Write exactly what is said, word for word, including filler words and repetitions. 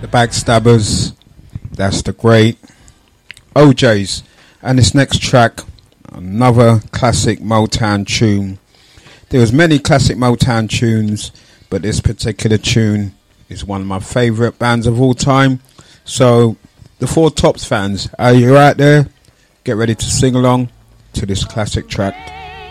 The Backstabbers, that's the great O Js. And this next track, another classic Motown tune. There was many classic Motown tunes, but this particular tune is one of my favourite bands of all time. So, the Four Tops fans, are you out there? Get ready to sing along to this classic track.